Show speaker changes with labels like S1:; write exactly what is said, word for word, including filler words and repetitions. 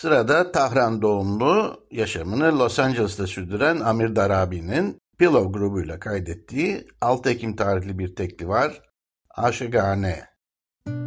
S1: Sırada Tahran doğumlu, yaşamını Los Angeles'ta sürdüren Amir Darabi'nin Pillow grubuyla kaydettiği altı Ekim tarihli bir tekli var. Aşıgane.